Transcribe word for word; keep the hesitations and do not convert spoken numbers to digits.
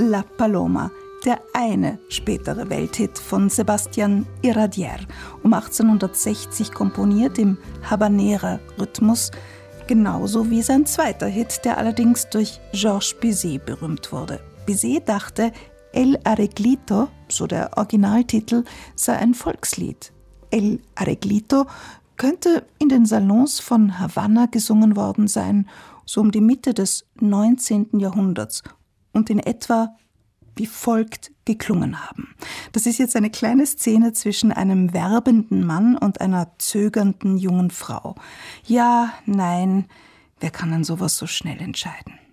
La Paloma, der eine spätere Welthit von Sebastián Iradier, um achtzehnhundertsechzig komponiert im Habanera-Rhythmus, genauso wie sein zweiter Hit, der allerdings durch Georges Bizet berühmt wurde. Bizet dachte, El Arreglito, so der Originaltitel, sei ein Volkslied. El Arreglito könnte in den Salons von Havanna gesungen worden sein, so um die Mitte des neunzehnten Jahrhunderts und in etwa wie folgt geklungen haben. Das ist jetzt eine kleine Szene zwischen einem werbenden Mann und einer zögernden jungen Frau. Ja, nein, wer kann denn sowas so schnell entscheiden?